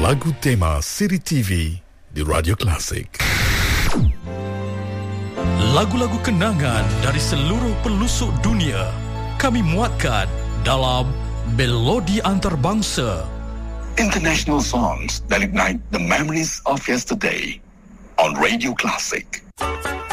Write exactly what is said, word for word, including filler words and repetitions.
Lagu tema Siri T V di Radio Klasik. Lagu-lagu kenangan dari seluruh pelosok dunia kami muatkan dalam Melodi Antarabangsa. International songs that ignite the memories of yesterday on Radio Classic.